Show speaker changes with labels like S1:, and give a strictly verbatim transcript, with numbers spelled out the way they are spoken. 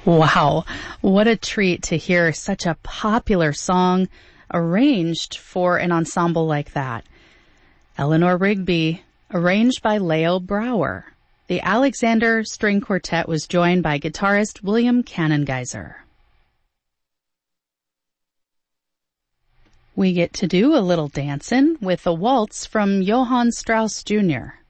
S1: Wow, what a treat to hear such a popular song arranged for an ensemble like that. Eleanor Rigby, arranged by Leo Brouwer. The Alexander String Quartet was joined by guitarist William Cannengeiser. We get to do a little dancing with a waltz from Johann Strauss Junior